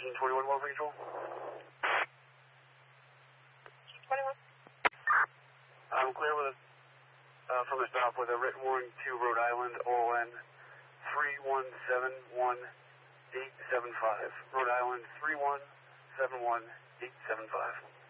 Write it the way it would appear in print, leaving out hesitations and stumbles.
21 Wolf Patrol. 21. I'm clear with from the stop with a written warning to Rhode Island, ON 3171875. Rhode Island 3171875.